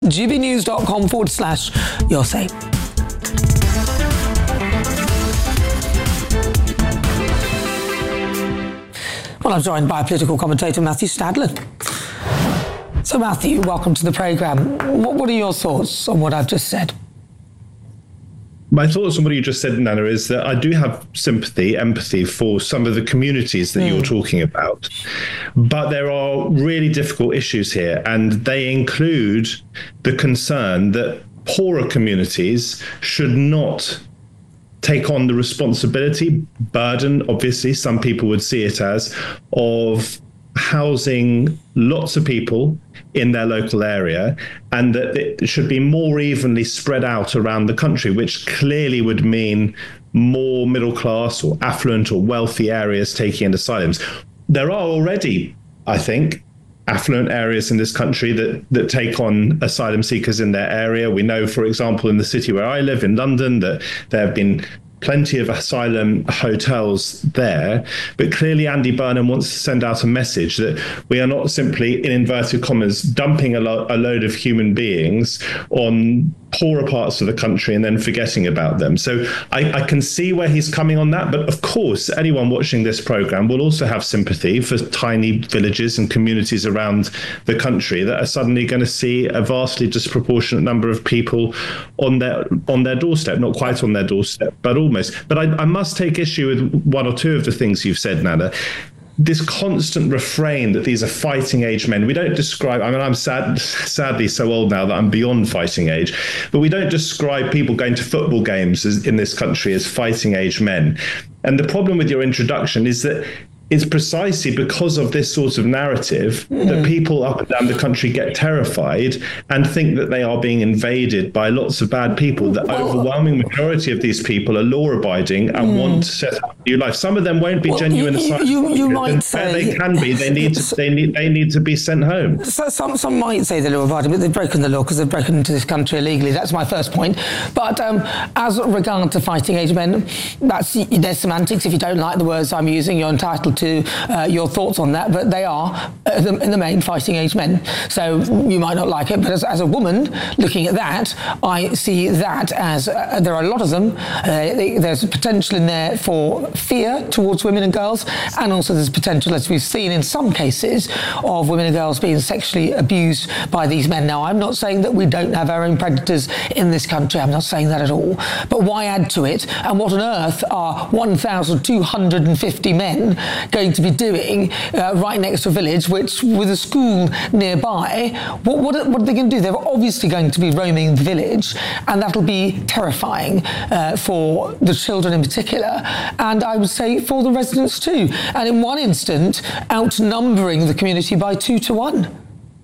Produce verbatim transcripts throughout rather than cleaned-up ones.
gbnews.com forward slash your say. Well, I'm joined by political commentator Matthew Stadler. So, Matthew, welcome to the programme. What, what are your thoughts on what I've just said? My thoughts on what you just said, Nana, is that I do have sympathy, empathy for some of the communities that mm. you're talking about. But there are really difficult issues here, and they include the concern that poorer communities should not take on the responsibility, burden, obviously, some people would see it as, of housing lots of people in their local area, and that it should be more evenly spread out around the country, which clearly would mean more middle class or affluent or wealthy areas taking in asylums. There are already, I think, affluent areas in this country that that take on asylum seekers in their area. We know, for example, in the city where I live, in London, that there have been plenty of asylum hotels there. But clearly Andy Burnham wants to send out a message that we are not simply, in inverted commas, dumping a, lo- a load of human beings on poorer parts of the country and then forgetting about them. So I, I can see where he's coming on that. But of course, anyone watching this programme will also have sympathy for tiny villages and communities around the country that are suddenly going to see a vastly disproportionate number of people on their on their doorstep, not quite on their doorstep, but almost. But I, I must take issue with one or two of the things you've said, Nana. This constant refrain that these are fighting age men. We don't describe, I mean, I'm sad, sadly so old now that I'm beyond fighting age, but we don't describe people going to football games as, in this country as fighting age men. And the problem with your introduction is that it's precisely because of this sort of narrative mm. that people up and down the country get terrified and think that they are being invaded by lots of bad people. The well, overwhelming majority of these people are law-abiding and mm. want to set up a new life. Some of them won't be well, genuine you, asylum. You, you might say they can be. They need to. They need. They need to be sent home. So some some might say they're law-abiding, but they've broken the law because they've broken into this country illegally. That's my first point. But um, as regard to fighting age men, that's there's semantics. If you don't like the words I'm using, you're entitled to to uh, your thoughts on that, but they are, uh, the, in the main, fighting age men. So you might not like it, but as, as a woman looking at that, I see that as uh, there are a lot of them. Uh, they, there's potential in there for fear towards women and girls, and also there's potential, as we've seen in some cases, of women and girls being sexually abused by these men. Now, I'm not saying that we don't have our own predators in this country. I'm not saying that at all. But why add to it? And what on earth are one thousand two hundred fifty men going to be doing uh, right next to a village, which with a school nearby? What, what, what are they going to do? They're obviously going to be roaming the village, and that'll be terrifying uh, for the children in particular, and I would say for the residents too. And in one instant, outnumbering the community by two to one.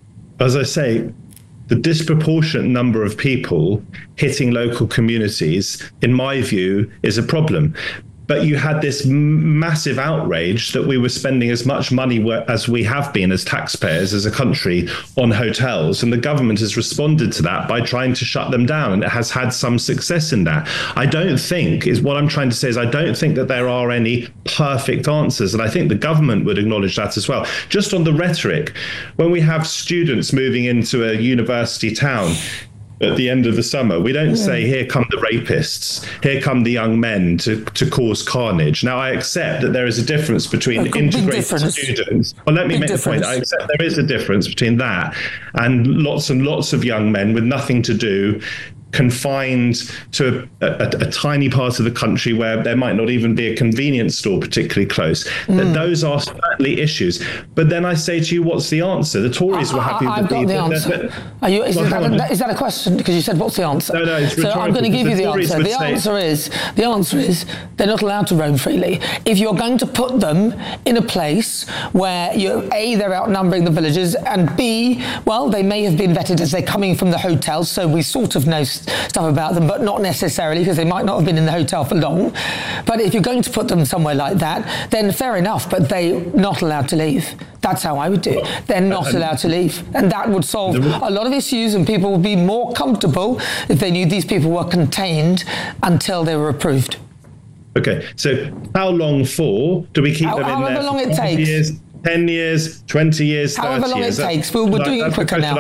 As I say, the disproportionate number of people hitting local communities, in my view, is a problem. But you had this m- massive outrage that we were spending as much money as we have been as taxpayers, as a country, on hotels. And the government has responded to that by trying to shut them down. And it has had some success in that. I don't think, is what I'm trying to say is I don't think that there are any perfect answers. And I think the government would acknowledge that as well. Just on the rhetoric, when we have students moving into a university town, at the end of the summer, we don't yeah. say, here come the rapists, here come the young men to, to cause carnage. Now, I accept that there is a difference between integrated students. Well, let me big make difference. the point. I accept there is a difference between that and lots and lots of young men with nothing to do, confined to a, a, a tiny part of the country where there might not even be a convenience store particularly close. Mm. Those are certainly issues. But then I say to you, what's the answer? The Tories I, were happy I, with I've got the answer. Are you, is, well, that a, is that a question? Because you said, what's the answer? No, no, it's so I'm going to give you the, the answer. The say, answer is, the answer is they're not allowed to roam freely. If you're going to put them in a place where, you A, they're outnumbering the villagers, and B, well, they may have been vetted as they're coming from the hotel, so we sort of know stuff about them, but not necessarily, because they might not have been in the hotel for long. But if you're going to put them somewhere like that, then fair enough, but they're not allowed to leave. That's how I would do it. They're not allowed to leave. And that would solve a lot of issues, and people would be more comfortable if they knew these people were contained until they were approved. Okay, so how long for do we keep how, them in there? However long it takes. Years, ten years, twenty years, However thirty long years. it takes. Well, we're doing it quicker now. I,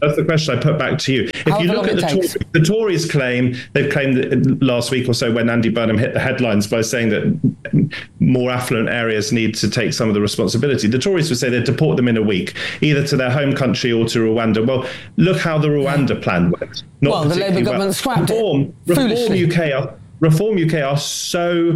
That's the question I put back to you. If How you look at the Tories, the Tories claim, they've claimed that last week or so when Andy Burnham hit the headlines by saying that more affluent areas need to take some of the responsibility. The Tories would say they'd deport them in a week, either to their home country or to Rwanda. Well, look how the Rwanda plan went. Not well, the Labour government well. scrapped Reform, it. Reform Foolishly. U K are, Reform U K are so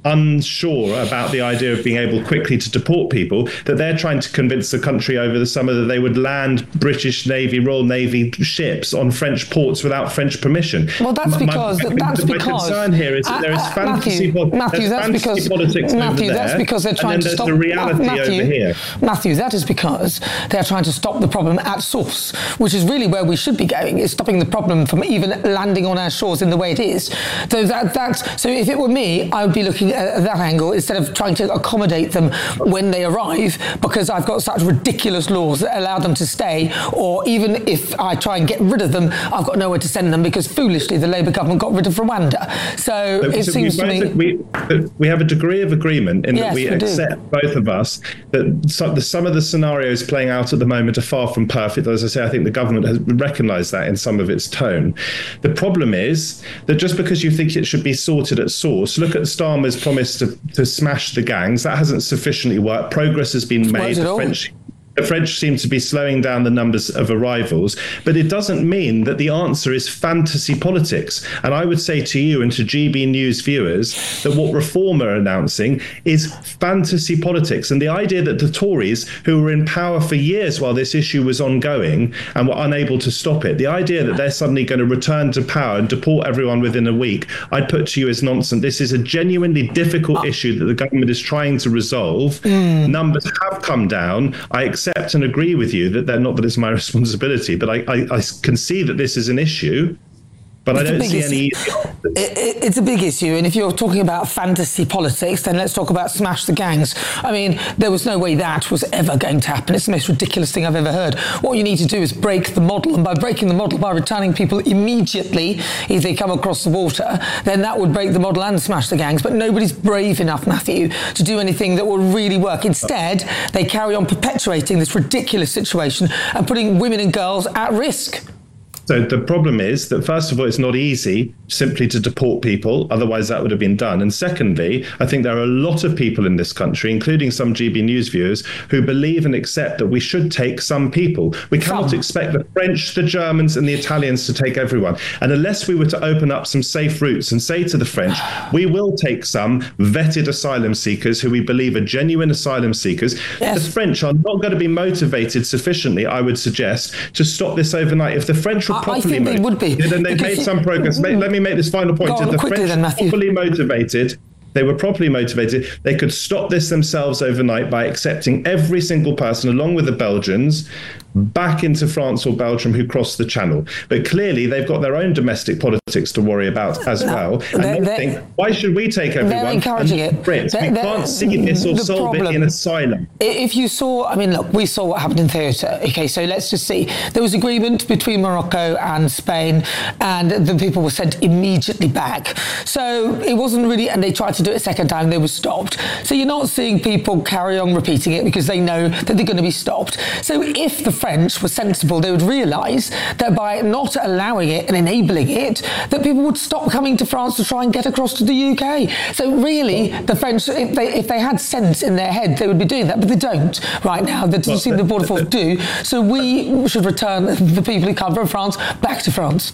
unsure about the idea of being able quickly to deport people that they're trying to convince the country over the summer that they would land British Navy, Royal Navy ships on French ports without French permission. Well, that's because my, that's my because concern here is that uh, there is uh, fantasy, Matthew, Matthew, that's fantasy because politics Matthew, over that's there, because they're trying and to then stop there's the reality Matthew, over here. Matthew, that is because they're trying to stop the problem at source, which is really where we should be going, is stopping the problem from even landing on our shores in the way it is. So that that's so if it were me, I would be looking at that angle instead of trying to accommodate them when they arrive, because I've got such ridiculous laws that allow them to stay, or even if I try and get rid of them, I've got nowhere to send them because foolishly the Labour government got rid of Rwanda. So, so it so seems to me... We, we have a degree of agreement in yes, that we, we accept, do. both of us, that some, the, some of the scenarios playing out at the moment are far from perfect. As I say, I think the government has recognised that in some of its tone. The problem is that just because you think it should be sorted at source, look at Starmer's promise to, to smash the gangs. That hasn't sufficiently worked. Progress has been made. The French, the French seem to be slowing down the numbers of arrivals, but it doesn't mean that the answer is fantasy politics. And I would say to you and to G B News viewers that what Reform are announcing is fantasy politics. And the idea that the Tories, who were in power for years while this issue was ongoing and were unable to stop it, the idea that they're suddenly going to return to power and deport everyone within a week, I'd put to you as nonsense. This is a genuinely difficult issue that the government is trying to resolve. Mm. Numbers have come down. I accept and agree with you that they're not that it's my responsibility, but I, I, I can see that this is an issue. But it's I don't see any easy answers. It, it, it's a big issue, and if you're talking about fantasy politics, then let's talk about smash the gangs. I mean, there was no way that was ever going to happen. It's the most ridiculous thing I've ever heard. What you need to do is break the model, and by breaking the model, by returning people immediately if they come across the water, then that would break the model and smash the gangs. But nobody's brave enough, Matthew, to do anything that will really work. Instead, they carry on perpetuating this ridiculous situation and putting women and girls at risk. So the problem is that, first of all, it's not easy simply to deport people. Otherwise, that would have been done. And secondly, I think there are a lot of people in this country, including some G B News viewers, who believe and accept that we should take some people. We cannot some. expect the French, the Germans and the Italians to take everyone. And unless we were to open up some safe routes and say to the French, we will take some vetted asylum seekers who we believe are genuine asylum seekers, yes. The French are not going to be motivated sufficiently, I would suggest, to stop this overnight. If the French were properly I think motivated, they would be. Then they've made some progress. Let me make this final point. On, if the quickly, French then, were properly motivated, they were properly motivated, they could stop this themselves overnight by accepting every single person, along with the Belgians, back into France or Belgium who crossed the Channel. But clearly they've got their own domestic politics to worry about as no, well. And they think, why should we take everyone? They're encouraging it. Brits, we can't see this or solve problem, it in asylum. If you saw, I mean, look, we saw what happened in Ceuta. Okay, so let's just see. There was agreement between Morocco and Spain, and the people were sent immediately back. So it wasn't really, and they tried to do it a second time, they were stopped. So you're not seeing people carry on repeating it because they know that they're going to be stopped. So if the French were sensible, they would realise that by not allowing it and enabling it, that people would stop coming to France to try and get across to the U K. So really, the French, if they, if they had sense in their head, they would be doing that, but they don't right now. That doesn't seem the Border Force do. So we should return the people who come from France back to France.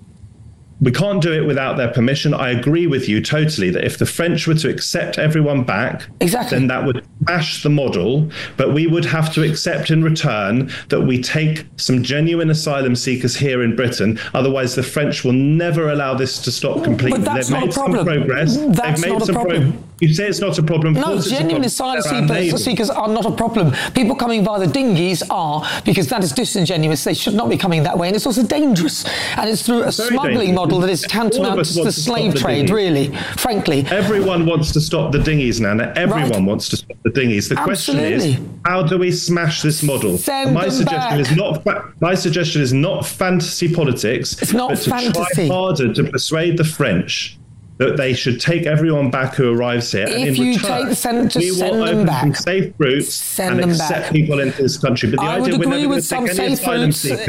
We can't do it without their permission. I agree with you totally that if the French were to accept everyone back, exactly. then that would smash the model. But we would have to accept in return that we take some genuine asylum seekers here in Britain. Otherwise, the French will never allow this to stop completely. But that's They've not made a problem. some progress. That's They've made not a some problem. Pro- you say it's not a problem. No, genuine asylum seekers, seekers are not a problem. People coming via the dinghies are, because that is disingenuous. They should not be coming that way. And it's also dangerous. And it's through a it's smuggling dangerous. model that is tantamount to the slave trade, really, frankly. Everyone wants to stop the dinghies, Nana. Everyone right. wants to stop the dinghies. The Absolutely. question is, how do we smash this model? Send my them suggestion back. is not fa- my suggestion is not fantasy politics. It's not but to fantasy. try harder to persuade the French that they should take everyone back who arrives here. If and in you return, take, send, just we will send open them back. some safe routes send and them accept back. people into this country. But the I idea would we're agree never with going to some take any safe asylum routes. seekers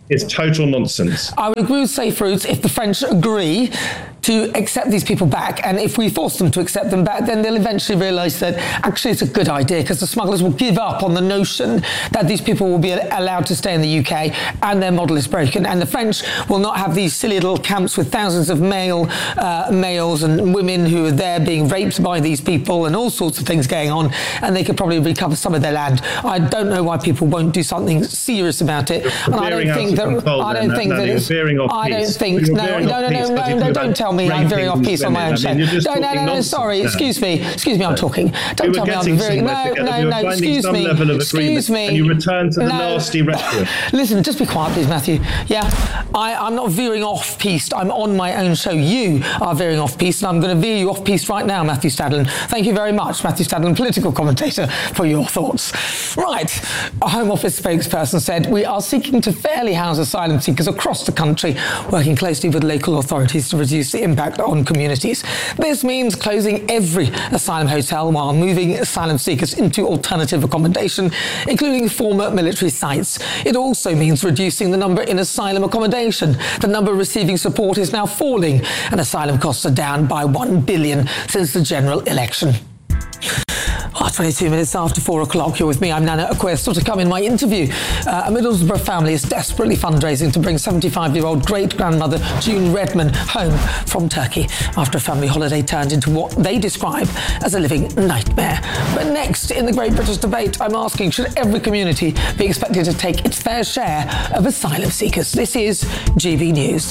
It's total nonsense. I would agree with Safe Routes if the French agree to accept these people back, and if we force them to accept them back, then they'll eventually realise that actually it's a good idea, because the smugglers will give up on the notion that these people will be allowed to stay in the U K and their model is broken, and the French will not have these silly little camps with thousands of male uh, males and women who are there being raped by these people and all sorts of things going on, and they could probably recover some of their land. I don't know why people won't do something serious about it, and I don't think that I don't think that it's I don't think no no no no no no don't tell me I'm veering off piece on my own show. No, no, no, no, sorry, excuse me, excuse me, I'm talking. Don't tell me I'm veering. No, no, no, excuse me, excuse me. And you return to the nasty rhetoric. Listen, just be quiet, please, Matthew. Yeah, I, I'm not veering off piste. I'm on my own show. You are veering off piste, and I'm going to veer you off piste right now, Matthew Stadlen. Thank you very much, Matthew Stadlen, political commentator, for your thoughts. Right, a Home Office spokesperson said, we are seeking to fairly house asylum seekers across the country, working closely with local authorities to reduce the impact on communities. This means closing every asylum hotel while moving asylum seekers into alternative accommodation, including former military sites. It also means reducing the number in asylum accommodation. The number receiving support is now falling, and asylum costs are down by one billion pounds since the general election. Oh, twenty-two minutes after four o'clock, you're with me. I'm Nana Aquia. Still to come in my interview. Uh, a Middlesbrough family is desperately fundraising to bring seventy-five-year-old great-grandmother June Redman home from Turkey after a family holiday turned into what they describe as a living nightmare. But next, in the Great British Debate, I'm asking, should every community be expected to take its fair share of asylum seekers? This is G B News.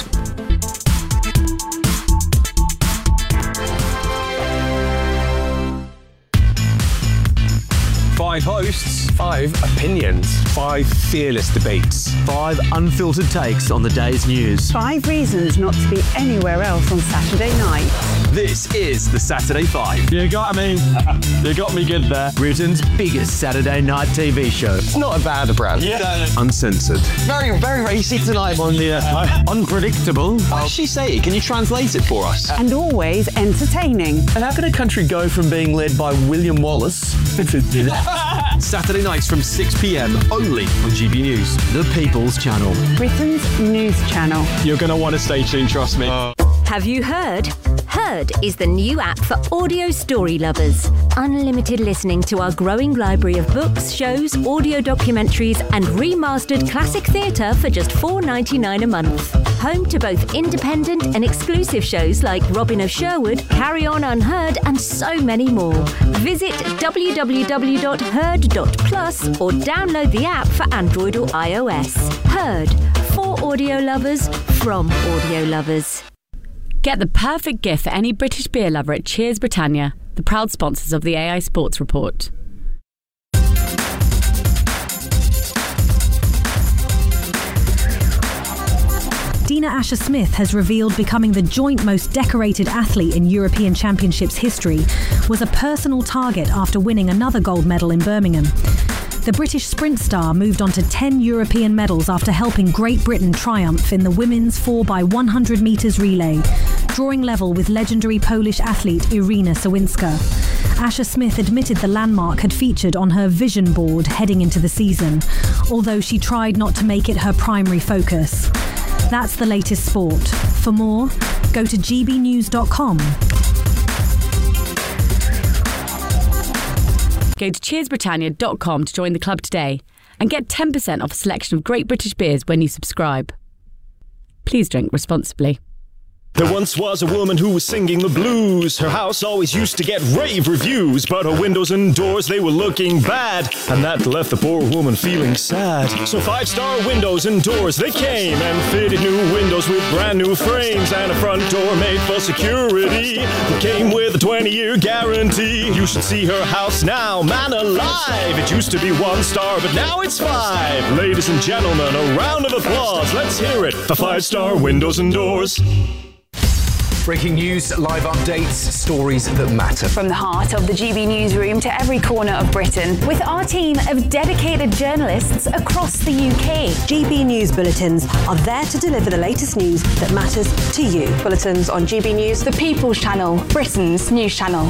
Five hosts, five opinions, five fearless debates, five unfiltered takes on the day's news. Five reasons not to be anywhere else on Saturday night. This is the Saturday Five. You got me. You got me good there. Britain's biggest Saturday night T V show. It's not a bad brand. Yeah. Uncensored. Very, very racy tonight on the uh, unpredictable. What did she say? Can you translate it for us? And always entertaining. And how can a country go from being led by William Wallace Saturday nights from six p.m. only on G B News. The People's Channel. Britain's news channel. You're going to want to stay tuned, trust me. Uh. Have you heard? Heard is the new app for audio story lovers. Unlimited listening to our growing library of books, shows, audio documentaries and remastered classic theatre for just four dollars ninety-nine a month. Home to both independent and exclusive shows like Robin of Sherwood, Carry On Unheard and so many more. Visit w w w dot heard dot plus or download the app for Android or iOS. Heard, for audio lovers, from audio lovers. Get the perfect gift for any British beer lover at Cheers Britannia, the proud sponsors of the A I Sports Report. Dina Asher-Smith has revealed becoming the joint most decorated athlete in European Championships history was a personal target after winning another gold medal in Birmingham. The British sprint star moved on to ten European medals after helping Great Britain triumph in the women's four by one hundred metres relay, drawing level with legendary Polish athlete Irina Sawinska. Asher-Smith admitted the landmark had featured on her vision board heading into the season, although she tried not to make it her primary focus. That's the latest sport. For more, go to g b news dot com. Go to cheers britannia dot com to join the club today and get ten percent off a selection of great British beers when you subscribe. Please drink responsibly. There once was a woman who was singing the blues. Her house always used to get rave reviews, but her windows and doors, they were looking bad, and that left the poor woman feeling sad. So five-star windows and doors, they came and fitted new windows with brand new frames and a front door made for security. It came with a twenty-year guarantee. You should see her house now, man alive. It used to be one star, but now it's five. Ladies and gentlemen, a round of applause. Let's hear it for five-star windows and doors. Breaking news, live updates, stories that matter. From the heart of the G B newsroom to every corner of Britain, with our team of dedicated journalists across the U K. G B News Bulletins are there to deliver the latest news that matters to you. Bulletins on G B News, the People's Channel, Britain's news channel.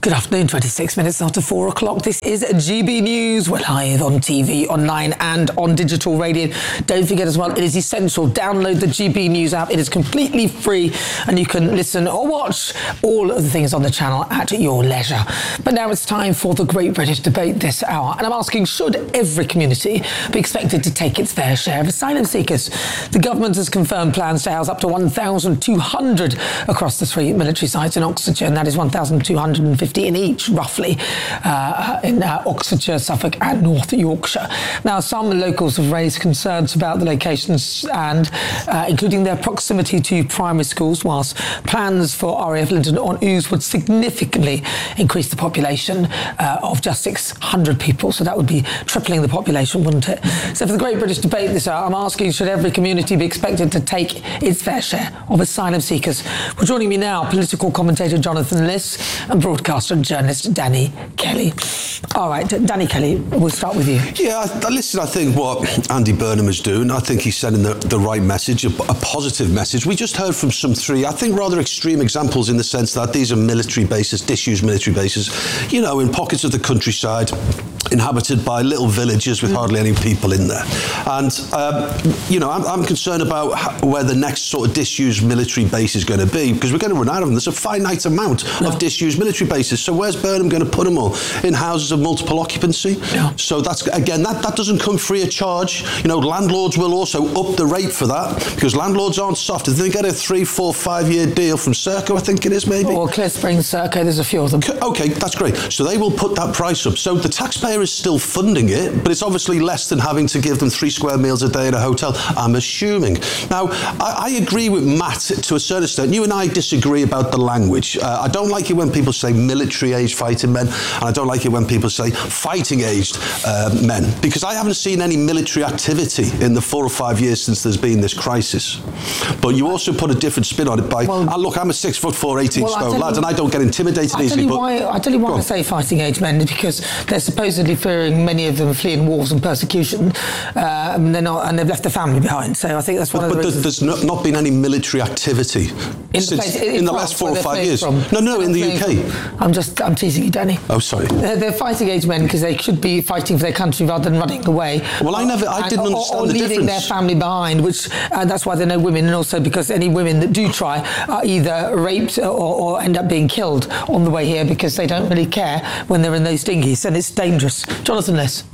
Good afternoon, twenty-six minutes after four o'clock. This is G B News. We're live on T V, online and on digital radio. Don't forget as well, it is essential. Download the G B News app. It is completely free and you can listen or watch all of the things on the channel at your leisure. But now it's time for the Great British Debate this hour. And I'm asking, should every community be expected to take its fair share of asylum seekers? The government has confirmed plans to house up to one thousand two hundred across the three military sites in Oxfordshire, and that is one thousand two hundred fifty in each, roughly, uh, in uh, Oxfordshire, Suffolk and North Yorkshire. Now, some locals have raised concerns about the locations and uh, including their proximity to primary schools, whilst plans for R A F Linton on Ouse would significantly increase the population uh, of just six hundred people. So that would be tripling the population, wouldn't it? So for the Great British Debate this hour, I'm asking, should every community be expected to take its fair share of asylum seekers? Well, joining me now, political commentator Jonathan Liss and broadcaster and journalist Danny Kelly. All right, Danny Kelly, we'll start with you. Yeah, I, listen, I think what Andy Burnham is doing, I think he's sending the, the right message, a, a positive message. We just heard from some three, I think, rather extreme examples in the sense that these are military bases, disused military bases, you know, in pockets of the countryside, inhabited by little villages with hardly any people in there. And, um, you know, I'm, I'm concerned about how, where the next sort of disused military base is going to be, because we're going to run out of them. There's a finite amount no. of disused military bases. So where's Burnham going to put them all? In houses of multiple occupancy? Yeah. So that's, again, that, that doesn't come free of charge. You know, landlords will also up the rate for that, because landlords aren't soft. If they get a three, four, five-year deal from Serco, I think it is, maybe? Or Clear Springs, Serco, there's a few of them. OK, that's great. So they will put that price up. So the taxpayer is still funding it, but it's obviously less than having to give them three square meals a day in a hotel, I'm assuming. Now, I, I agree with Matt to a certain extent. You and I disagree about the language. Uh, I don't like it when people say military-aged fighting men, and I don't like it when people say fighting-aged uh, men, because I haven't seen any military activity in the four or five years since there's been this crisis. But you also put a different spin on it by, well, oh, look, I'm a six foot four, eighteen well, stone lad, and I don't get intimidated I easily. But why, I tell you why I say fighting-age men, because they're supposedly fearing, many of them fleeing wars and persecution, uh, and, they're not, and they've left their family behind. So I think that's one but, of the but reasons. There's not, not been any military activity in since, the, place, in in the France, last four or five years. From. No, no, in the U K. From. I'm just, I'm teasing you, Danny. Oh, sorry. They're, they're fighting-age men because they should be fighting for their country rather than running away. Well, I never, I and, didn't or, understand or the leaving difference. their family behind, which uh, that's why there are no women, and also because any women that do try are either raped or, or end up being killed on the way here because they don't really care when they're in those dinghies, and it's dangerous. Jonathan Liss.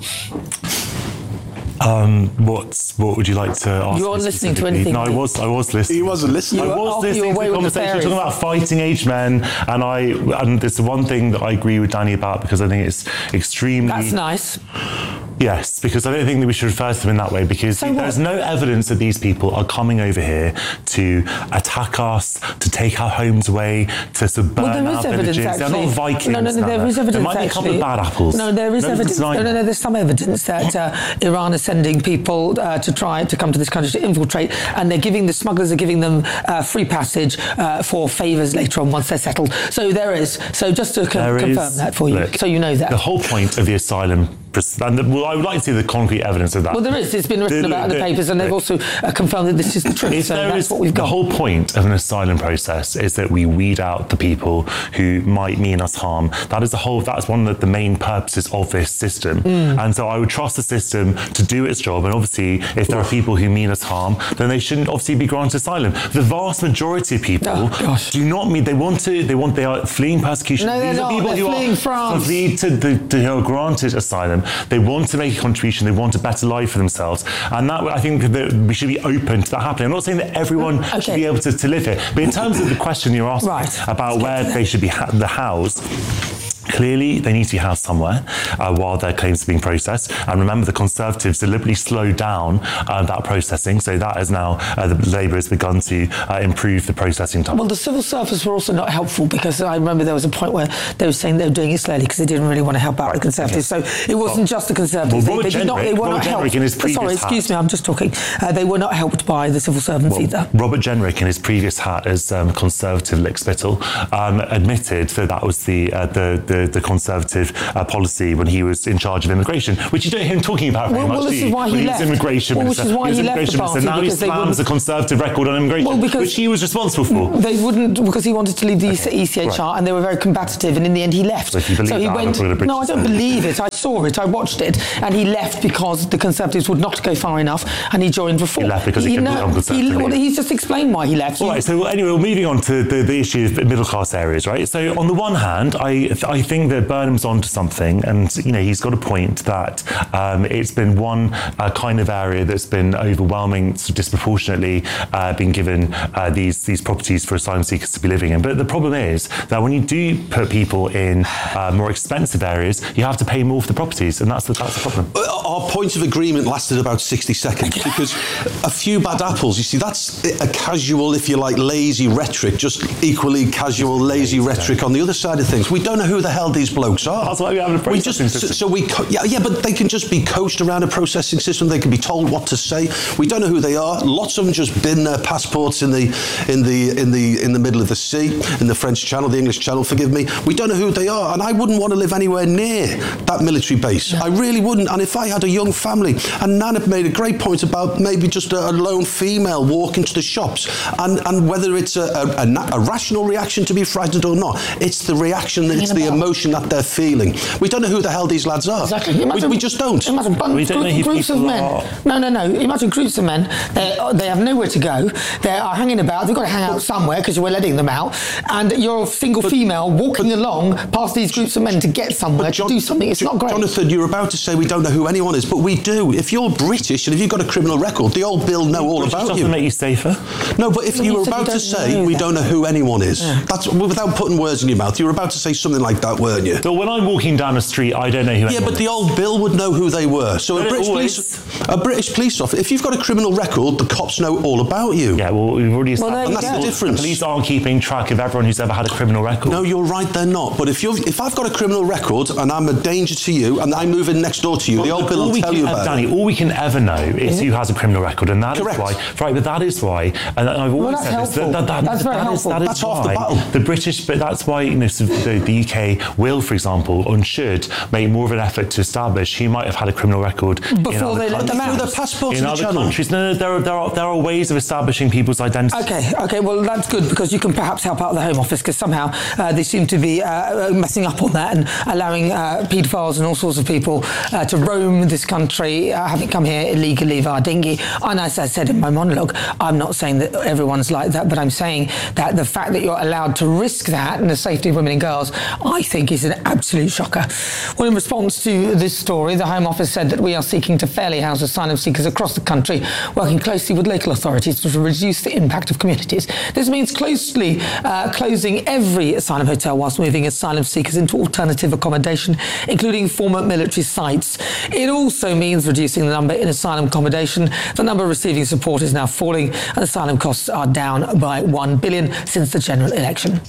Um, what's what would you like to ask? You weren't listening to anything. No, I was. I was listening. He wasn't listening. I you was were, listening to the conversation. You're talking about fighting-age men, and I. And there's one thing that I agree with Danny about, because I think it's extremely. That's nice. Yes, because I don't think that we should refer to them in that way, because so there's no evidence that these people are coming over here to attack us, to take our homes away, to subvert well, our villages. Evidence, They're not Vikings. No, no, no, there is evidence. There might be a couple of bad apples. No, there is no, evidence. No, no, no, there's some evidence that uh, Iran is sending people uh, to try to come to this country to infiltrate, and they're giving the smugglers are giving them uh, free passage uh, for favours later on once they're settled. So there is. So just to co- confirm is, that for you, look, so you know that the whole point of the asylum. And the, well, I would like to see the concrete evidence of that. Well, there is. It's been written the, about the, in the papers, and they've also uh, confirmed that this is the truth. So that's is, what we've got. The whole point of an asylum process is that we weed out the people who might mean us harm. That is the whole. That's one of the main purposes of this system. Mm. And so I would trust the system to do its job. And obviously, if there are people who mean us harm, then they shouldn't obviously be granted asylum. The vast majority of people oh, do not mean they want to. They want. They are fleeing persecution. No, they're These not. are people They're who fleeing are France. fleeing to the, to, who are granted asylum. They want to make a contribution, they want a better life for themselves, and that I think that we should be open to that happening. I'm not saying that everyone okay. should be able to, to live here, but in terms of the question you're asking right. about Let's where they should be ha- the housed, clearly they need to be housed somewhere uh, while their claims are being processed. And remember, the Conservatives deliberately slowed down uh, that processing, so that is now uh, the Labour has begun to uh, improve the processing time. Well, the civil service were also not helpful, because I remember there was a point where they were saying they were doing it slowly because they didn't really want to help out right. the Conservatives. So it wasn't well, just the Conservatives. Well, they, they, did not, they were Robert not helped. In his previous Sorry, excuse hat, me, I'm just talking. Uh, they were not helped by the civil servants well, either. Robert Jenrick, in his previous hat as um, Conservative lickspittle, um, admitted that that was the uh, the, the the, the Conservative uh, policy when he was in charge of immigration, which you don't hear him talking about very well, much. Well, this is why he, he left. was immigration well, minister. Which is why he, he left the party. Now he slams the Conservative record on immigration, well, which he was responsible for. They wouldn't, because he wanted to leave the okay. E C H R, right. and they were very combative, and in the end he left. So, if you believe so he that, went. No, I don't believe it. I saw it. I watched it, and he left because the Conservatives would not go far enough, and he joined Reform. He left because he, he couldn't no, he, well, he's just explained why he left. All right. So anyway, well, moving on to the, the issue of middle class areas, right? So on the one hand, I I think that Burnham's onto something, and you know he's got a point that um, it's been one uh, kind of area that's been overwhelming, so disproportionately uh, been given uh, these these properties for asylum seekers to be living in. But the problem is that when you do put people in uh, more expensive areas, you have to pay more for the properties, and that's the, that's the problem. Our point of agreement lasted about sixty seconds because a few bad apples, you see, that's a casual, if you like, lazy rhetoric, just equally casual, lazy rhetoric on the other side of things. We don't know who the hell these blokes are. That's why we have a processing we just, system. So we, yeah, yeah, but they can just be coached around a processing system. They can be told what to say. We don't know who they are. Lots of them just bin their passports in the in the in the in the middle of the sea, in the French Channel, the English Channel. Forgive me. We don't know who they are, and I wouldn't want to live anywhere near that military base. No. I really wouldn't. And if I had a young family, and Nana made a great point about maybe just a, a lone female walking to the shops, and and whether it's a, a, a, a rational reaction to be frightened or not, it's the reaction, that it's the emotion that they're feeling. We don't know who the hell these lads are. Exactly. Imagine, we, we just don't. Imagine bunch, we don't group, know groups of men. Are. No, no, no. Imagine groups of men. They they have nowhere to go. They are hanging about. They've got to hang out somewhere because we're letting them out. And you're a single but, female walking but, along past these groups of men to get somewhere John, to do something. It's John, not great. Jonathan, you're about to say we don't know who anyone is, but we do. If you're British and if you've got a criminal record, the old bill know all British about doesn't you. Make you safer. No, but if you, you were about to say we don't know who anyone is, yeah. that's without putting words in your mouth. You were about to say something like that, weren't you? But when I'm walking down the street, I don't know who. Yeah, but is. the old bill would know who they were. So a British police, a British police officer, if you've got a criminal record, the cops know all about you. Yeah, well, we've already established. Well, and that's the difference. The police aren't keeping track of everyone who's ever had a criminal record. No, you're right, they're not. But if you're, if I've got a criminal record and I'm a danger to you, and I move in next door to you, well, the old bill will tell you about Danny, it. all we can ever know is mm-hmm. who has a criminal record, and that Correct. is why. Right, but that is why, and I've always well, said this. That, that, that, that's very that helpful. Is, that that's is half the battle. The British, but that's why you know the, the U K will, for example, and should make more of an effort to establish who might have had a criminal record before they let them out. Their passports in the other channel. countries. No, no, there are, there are there are ways of establishing people's identity. Okay, okay. Well, that's good because you can perhaps help out the Home Office because somehow uh, they seem to be uh, messing up on that and allowing uh, paedophiles and all sorts of people uh, to roam this country, uh, having come here illegally via dinghy. And as I said in my monologue, I'm not saying that everyone's like that, but I'm saying that the fact that you're allowed to risk that and the safety of women and girls, I think is an absolute shocker. Well, in response to this story, the Home Office said that we are seeking to fairly house asylum seekers across the country, working closely with local authorities to reduce the impact of communities. This means closely uh, closing every asylum hotel whilst moving asylum seekers into alternative accommodation, including former military sites. It also means reducing the number in asylum accommodation. The number receiving support is now falling, and asylum costs are down by one billion dollars since the general election.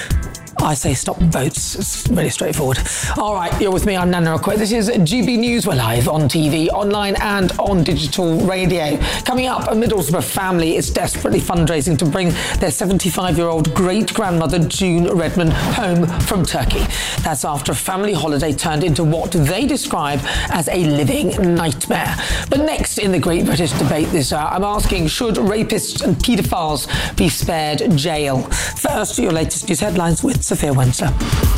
I say stop votes. It's really straightforward. All right, you're with me. I'm Nana Aquit. This is G B News. We're live on T V, online and on digital radio. Coming up, a Middlesbrough family is desperately fundraising to bring their seventy-five-year-old great-grandmother, June Redman, home from Turkey. That's after a family holiday turned into what they describe as a living nightmare. But next in the Great British Debate this hour, I'm asking, should rapists and paedophiles be spared jail? First, your latest news headlines with Sophia Wensler.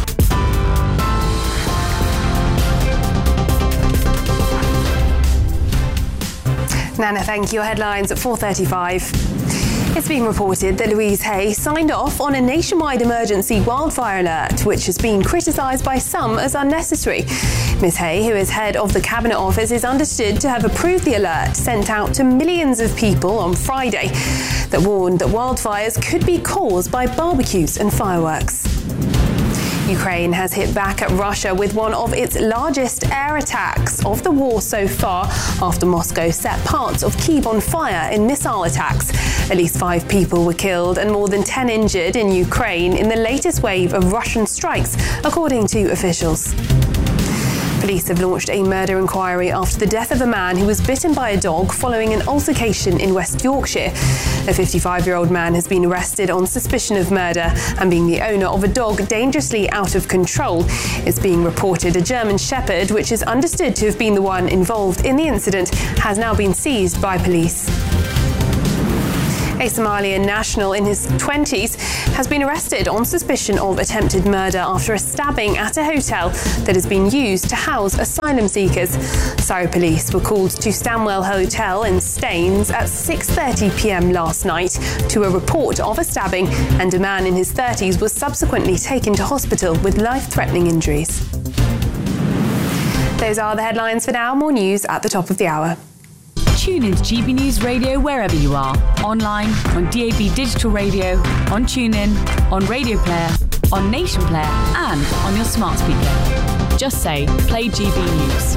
Nana, thank you. Your headlines at four thirty-five. It's been reported that Louise Hay signed off on a nationwide emergency wildfire alert, which has been criticised by some as unnecessary. Miz Hay, who is head of the Cabinet Office, is understood to have approved the alert sent out to millions of people on Friday that warned that wildfires could be caused by barbecues and fireworks. Ukraine has hit back at Russia with one of its largest air attacks of the war so far after Moscow set parts of Kyiv on fire in missile attacks. At least five people were killed and more than ten injured in Ukraine in the latest wave of Russian strikes, according to officials. Police have launched a murder inquiry after the death of a man who was bitten by a dog following an altercation in West Yorkshire. A fifty-five-year-old man has been arrested on suspicion of murder and being the owner of a dog dangerously out of control. It's being reported a German Shepherd, which is understood to have been the one involved in the incident, has now been seized by police. A Somalian national in his twenties has been arrested on suspicion of attempted murder after a stabbing at a hotel that has been used to house asylum seekers. Surrey police were called to Stanwell Hotel in Staines at six thirty p.m. last night to a report of a stabbing, and a man in his thirties was subsequently taken to hospital with life-threatening injuries. Those are the headlines for now. More news at the top of the hour. Tune into G B News Radio wherever you are. Online, on D A B Digital Radio, on TuneIn, on Radio Player, on Nation Player, and on your smart speaker. Just say, play G B News.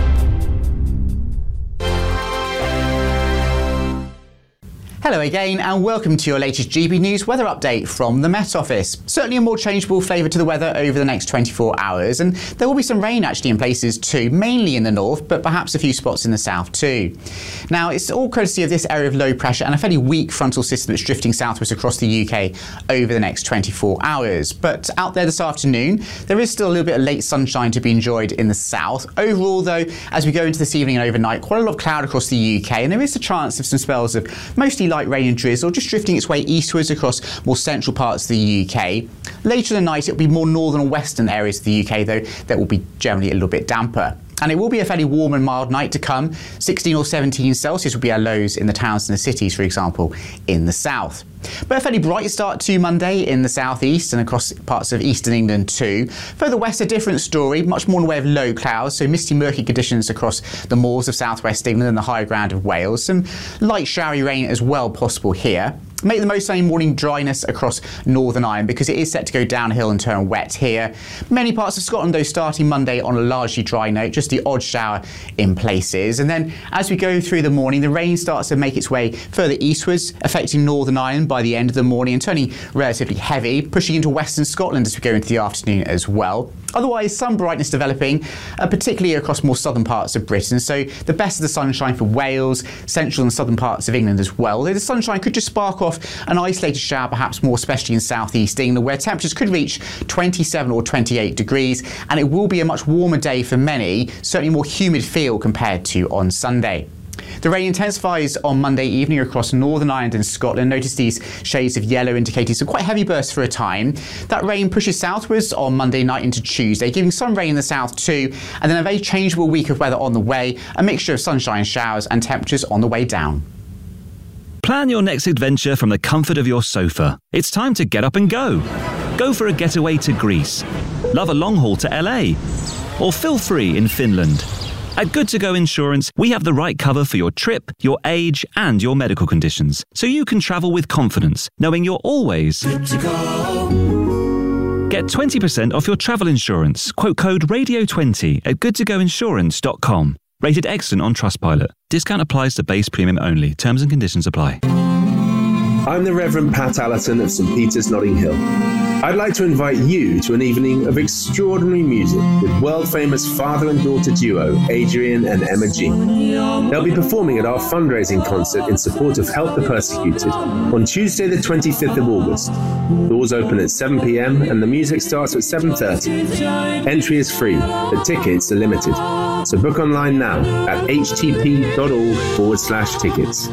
Hello again and welcome to your latest G B News weather update from the Met Office. Certainly a more changeable flavour to the weather over the next twenty-four hours, and there will be some rain actually in places too, mainly in the north, but perhaps a few spots in the south too. Now it's all courtesy of this area of low pressure and a fairly weak frontal system that's drifting southwards across the U K over the next twenty-four hours. But out there this afternoon, there is still a little bit of late sunshine to be enjoyed in the south. Overall though, as we go into this evening and overnight, quite a lot of cloud across the U K, and there is a chance of some spells of mostly light rain and drizzle just drifting its way eastwards across more central parts of the U K. Later in the night, it'll be more northern and western areas of the U K, though, that will be generally a little bit damper. And it will be a fairly warm and mild night to come. sixteen or seventeen Celsius will be our lows in the towns and the cities, for example, in the south. But a fairly bright start to Monday in the southeast and across parts of eastern England too. Further west, a different story, much more in the way of low clouds, so misty, murky conditions across the moors of southwest England and the higher ground of Wales. Some light showery rain as well possible here. Make the most sunny morning dryness across Northern Ireland because it is set to go downhill and turn wet here. Many parts of Scotland though starting Monday on a largely dry note, just the odd shower in places. And then as we go through the morning, the rain starts to make its way further eastwards, affecting Northern Ireland by the end of the morning and turning relatively heavy, pushing into western Scotland as we go into the afternoon as well. Otherwise, some brightness developing, uh, particularly across more southern parts of Britain. So the best of the sunshine for Wales, central and southern parts of England as well. Though the sunshine could just spark off an isolated shower, perhaps more especially in southeast England, where temperatures could reach twenty-seven or twenty-eight degrees, and it will be a much warmer day for many, certainly more humid feel compared to on Sunday. The rain intensifies on Monday evening across Northern Ireland and Scotland. Notice these shades of yellow indicating some quite heavy bursts for a time. That rain pushes southwards on Monday night into Tuesday, giving some rain in the south too, and then a very changeable week of weather on the way, a mixture of sunshine showers and temperatures on the way down. Plan your next adventure from the comfort of your sofa. It's time to get up and go. Go for a getaway to Greece. Love a long haul to L A. Or feel free in Finland. At Good To Go Insurance, we have the right cover for your trip, your age, and your medical conditions, so you can travel with confidence, knowing you're always good to go. Get twenty percent off your travel insurance. Quote code radio twenty at good to go insurance dot com. Rated excellent on Trustpilot. Discount applies to base premium only. Terms and conditions apply. I'm the Reverend Pat Allerton of St Peter's, Notting Hill. I'd like to invite you to an evening of extraordinary music with world-famous father and daughter duo Adrian and Emma G. They'll be performing at our fundraising concert in support of Help the Persecuted on Tuesday the twenty-fifth of August. Doors open at seven p.m. and the music starts at seven thirty. Entry is free, but tickets are limited. So book online now at htp.org forward slash tickets.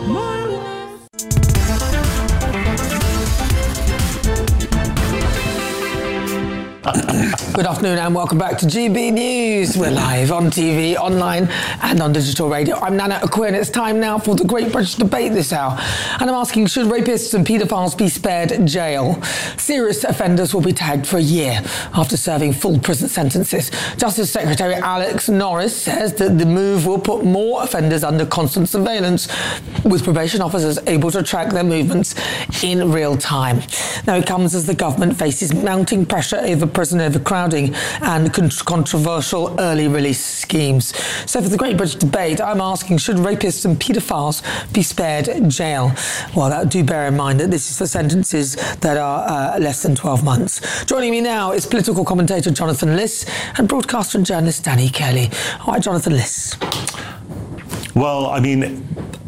Good afternoon and welcome back to G B News. We're live on T V, online and on digital radio. I'm Nana Aquin. It's time now for the Great British Debate this hour. And I'm asking, should rapists and paedophiles be spared jail? Serious offenders will be tagged for a year after serving full prison sentences. Justice Secretary Alex Norris says that the move will put more offenders under constant surveillance, with probation officers able to track their movements in real time. Now, it comes as the government faces mounting pressure over prison overcrowding and con- controversial early release schemes. So for the Great British Debate, I'm asking, should rapists and paedophiles be spared jail? Well, that, do bear in mind that this is for sentences that are uh, less than twelve months. Joining me now is political commentator Jonathan Liss and broadcaster and journalist Danny Kelly. All right, Jonathan Liss. Well, I mean,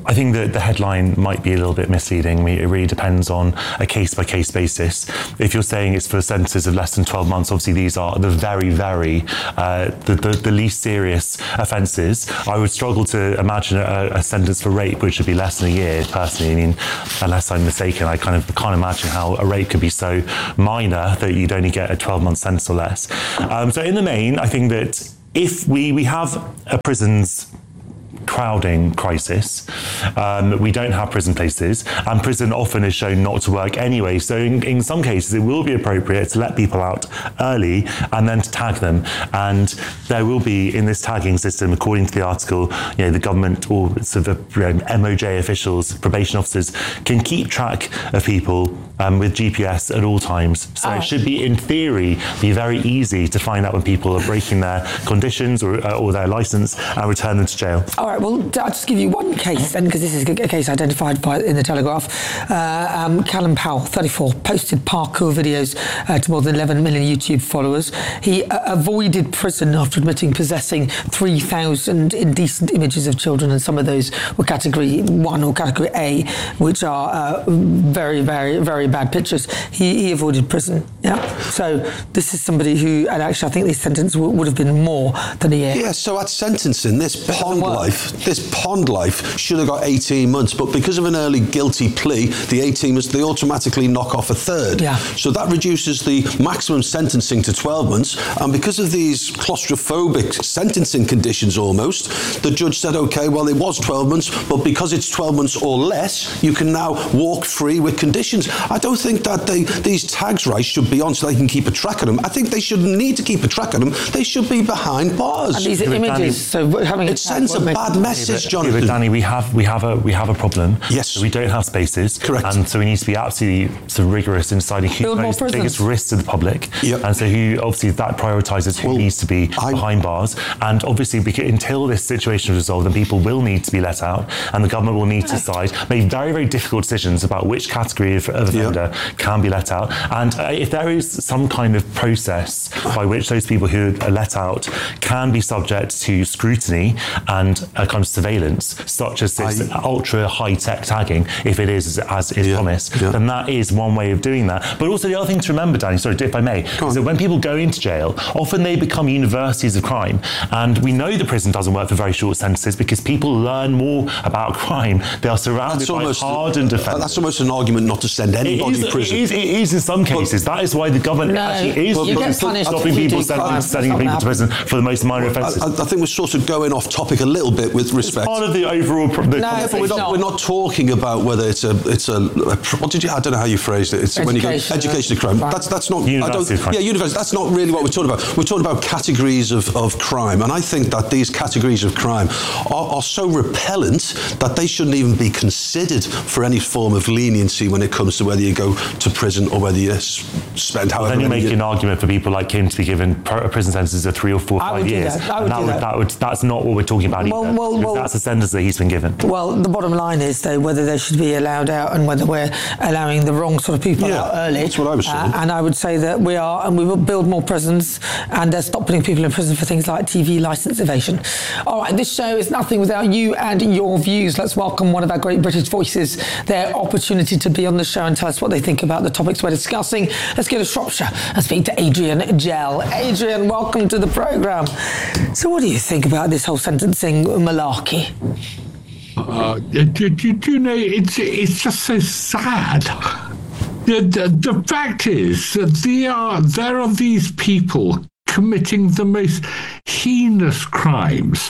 I think that the headline might be a little bit misleading. I mean, it really depends on a case-by-case basis. If you're saying it's for sentences of less than twelve months, obviously these are the very, very, uh, the, the, the least serious offences. I would struggle to imagine a, a sentence for rape which would be less than a year, personally. I mean, unless I'm mistaken, I kind of can't imagine how a rape could be so minor that you'd only get a twelve-month sentence or less. Um, so in the main, I think that if we, we have a prisons crowding crisis. Um, we don't have prison places, and prison often is shown not to work anyway. So in, in some cases, it will be appropriate to let people out early and then to tag them. And there will be, in this tagging system, according to the article, you know, the government or sort of you know, M O J officials, probation officers, can keep track of people um, with G P S at all times. So uh, it should be, in theory, be very easy to find out when people are breaking their conditions or, uh, or their licence and return them to jail. All right, well, I'll just give you one case then, because this is a case identified by, in the Telegraph. Uh, um, Callum Powell, thirty-four, posted parkour videos uh, to more than eleven million YouTube followers. He uh, avoided prison after admitting possessing three thousand indecent images of children, and some of those were category one or category A, which are uh, very, very, very bad pictures. He, he avoided prison, yeah? So this is somebody who, and actually I think this sentence w- would have been more than a year. Yeah, so at sentencing, this pond life, this pond life should have got eighteen months, but because of an early guilty plea, the eighteen months, they automatically knock off a third. Yeah. So that reduces the maximum sentencing to twelve months, and because of these claustrophobic sentencing conditions almost, the judge said, okay, well, it was twelve months, but because it's twelve months or less, you can now walk free with conditions. I don't think that they, these tags rights should be on so they can keep a track of them. I think they shouldn't need to keep a track of them. They should be behind bars. And these are images, so having it sends a bad message, Jonathan. Yeah, but Danny, we have we have a we have a problem. Yes, so we don't have spaces. Correct. And so we need to be absolutely so rigorous in deciding who poses the biggest risks to the public. Yep. And so who obviously that prioritises who well, needs to be I, behind bars. And obviously, because until this situation is resolved, then people will need to be let out, and the government will need to decide, make very very difficult decisions about which category of, of offender yep. can be let out. And uh, if there is some kind of process by which those people who are let out can be subject to scrutiny and a kind of surveillance, such as this I, ultra high-tech tagging, if it is as is yeah, promised, yeah. then that is one way of doing that. But also the other thing to remember, Danny, sorry, if I may, is that when people go into jail, often they become universities of crime. And we know the prison doesn't work for very short sentences because people learn more about crime. They are surrounded that's by almost, hardened offenders. That's almost an argument not to send anybody to prison. It is, it is in some cases. But, that is why the government no, actually is you get punished stopping people sending, sending people to prison for the most minor well, offences. I, I think we're sort of going off topic a little bit with respect. It's part of the overall... Pro- the no, we're not, not. we're not talking about whether it's a... it's a, a what did you... I don't know how you phrased it. It's education, when you go... Education of crime. crime. That's, that's not... University I of crime. Yeah, university. That's not really what we're talking about. We're talking about categories of, of crime. And I think that these categories of crime are, are so repellent that they shouldn't even be considered for any form of leniency when it comes to whether you go to prison or whether you spend however... Well, then you're making year. an argument for people like him to be given prison sentences of three or four, I five years. That. I would that do would, that. that would, that's not what we're talking about well, either. Well, well, that's the sentence that he's been given. Well, the bottom line is, though, whether they should be allowed out and whether we're allowing the wrong sort of people yeah, out early. That's what I was saying. Uh, and I would say that we are, and we will build more prisons and uh, stop putting people in prison for things like T V licence evasion. All right, this show is nothing without you and your views. Let's welcome one of our great British voices, their opportunity to be on the show and tell us what they think about the topics we're discussing. Let's go to Shropshire and speak to Adrian Gell. Adrian, welcome to the programme. So what do you think about this whole sentencing malarkey? Uh, do, do, do you know, it's, it's just so sad. The, the, the fact is that there are, there are these people committing the most heinous crimes,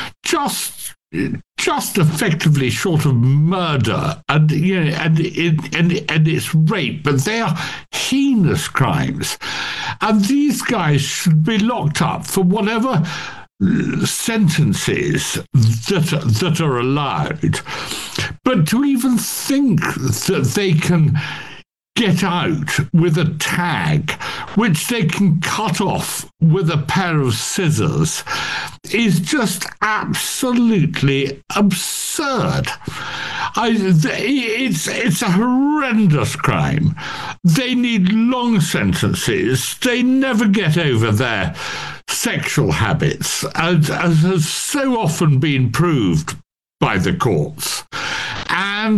just just effectively short of murder and you know and and and it's rape, but they are heinous crimes, and these guys should be locked up for whatever sentences that that are allowed. But to even think that they can get out with a tag which they can cut off with a pair of scissors is just absolutely absurd. I, it's, it's a horrendous crime. They need long sentences. They never get over their sexual habits, as, as has so often been proved by the courts. and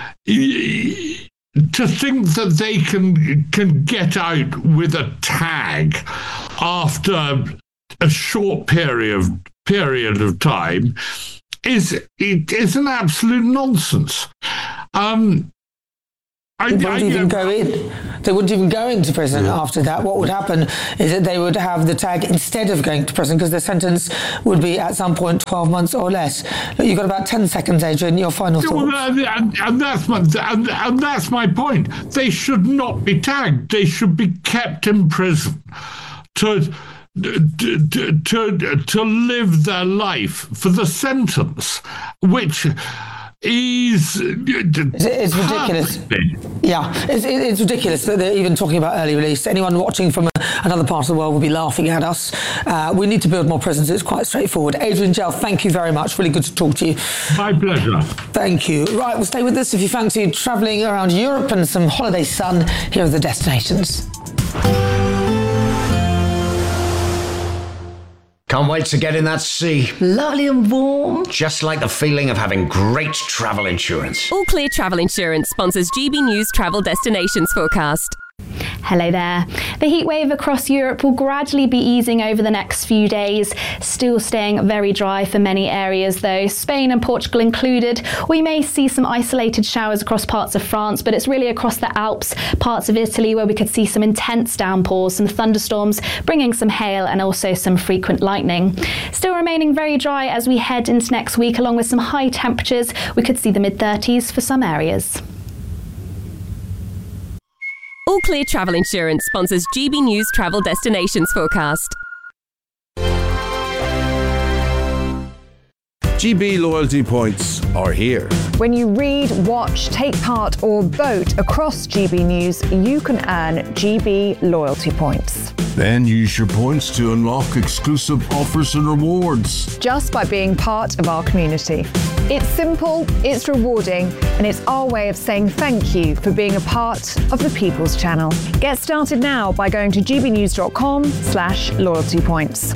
to think that they can can get out with a tag after a short period of period of time is it is an absolute nonsense. Um, I, they wouldn't I, even I, go in. They wouldn't even go into prison yeah. after that. What would happen is that they would have the tag instead of going to prison, because the sentence would be at some point twelve months or less. Look, you've got about ten seconds, Adrian. Your final thoughts. Well, and, and that's my and, and that's my point. They should not be tagged. They should be kept in prison to to to, to live their life for the sentence, which. Is it's ridiculous. Yeah, it's, it's ridiculous that they're even talking about early release. Anyone watching from a, another part of the world will be laughing at us. Uh, we need to build more prisons. It's quite straightforward. Adrian Gell, thank you very much. Really good to talk to you. My pleasure. Thank you. Right, we'll stay with us if you fancy travelling around Europe and some holiday sun. Here are the destinations. Can't wait to get in that sea. Lovely and warm. Just like the feeling of having great travel insurance. All Clear Travel Insurance sponsors G B News Travel Destinations Forecast. Hello there. The heatwave across Europe will gradually be easing over the next few days, still staying very dry for many areas though, Spain and Portugal included. We may see some isolated showers across parts of France, but it's really across the Alps, parts of Italy where we could see some intense downpours, some thunderstorms, bringing some hail and also some frequent lightning. Still remaining very dry as we head into next week, along with some high temperatures. We could see the mid thirties for some areas. All Clear Travel Insurance sponsors G B News Travel Destinations Forecast. G B loyalty points are here. When you read, watch, take part or vote across G B News, you can earn G B loyalty points. Then use your points to unlock exclusive offers and rewards. Just by being part of our community. It's simple, it's rewarding, and it's our way of saying thank you for being a part of the People's Channel. Get started now by going to gbnews.com slash loyalty points.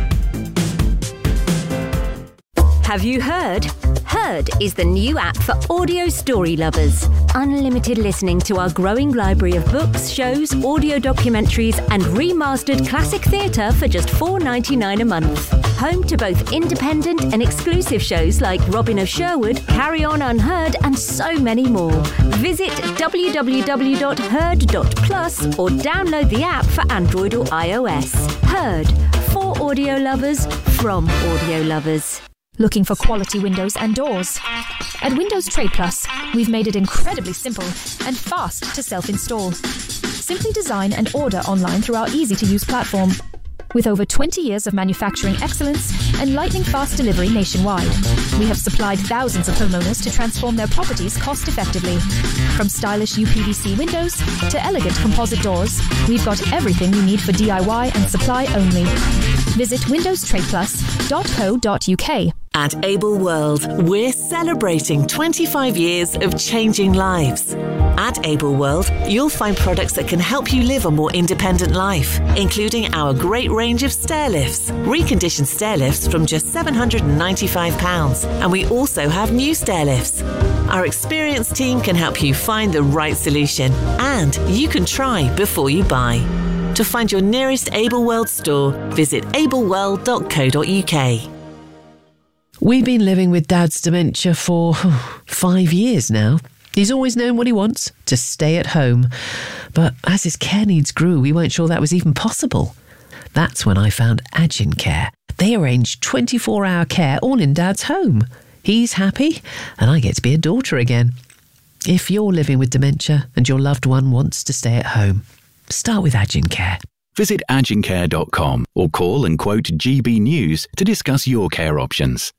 Have you heard? Heard is the new app for audio story lovers. Unlimited listening to our growing library of books, shows, audio documentaries, and remastered classic theatre for just four dollars ninety-nine a month. Home to both independent and exclusive shows like Robin of Sherwood, Carry On Unheard, and so many more. Visit w w w dot heard dot plus or download the app for Android or iOS. Heard, for audio lovers, from audio lovers. Looking for quality windows and doors? At Windows Trade Plus, we've made it incredibly simple and fast to self-install. Simply design and order online through our easy-to-use platform. With over twenty years of manufacturing excellence and lightning-fast delivery nationwide, we have supplied thousands of homeowners to transform their properties cost-effectively. From stylish U P V C windows to elegant composite doors, we've got everything you need for D I Y and supply only. Visit windows trade plus dot co dot u k. At Able World, we're celebrating twenty-five years of changing lives. At Able World, you'll find products that can help you live a more independent life, including our great range of stair lifts, reconditioned stair lifts from just seven hundred ninety-five pounds, and we also have new stair lifts. Our experienced team can help you find the right solution, and you can try before you buy. To find your nearest Able World store, visit able world dot co dot u k. We've been living with Dad's dementia for oh, five years now. He's always known what he wants, to stay at home. But as his care needs grew, we weren't sure that was even possible. That's when I found Agin Care. They arrange twenty-four hour care all in Dad's home. He's happy, and I get to be a daughter again. If you're living with dementia and your loved one wants to stay at home, start with Agin Care. Visit agin care dot com or call and quote G B News to discuss your care options.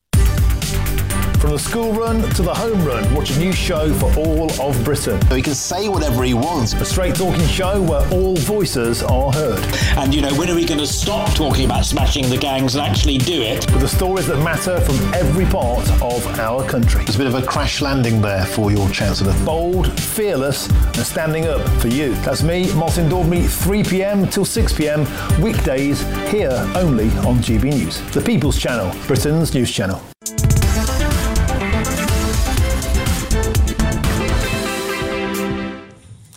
From the school run to the home run, watch a new show for all of Britain. He can say whatever he wants. A straight talking show where all voices are heard. And, you know, when are we going to stop talking about smashing the gangs and actually do it? With the stories that matter from every part of our country. There's a bit of a crash landing there for your Chancellor. Bold, fearless, and standing up for you. That's me, Martin Daubney, three p m till six p m, weekdays, here only on G B News. The People's Channel, Britain's news channel.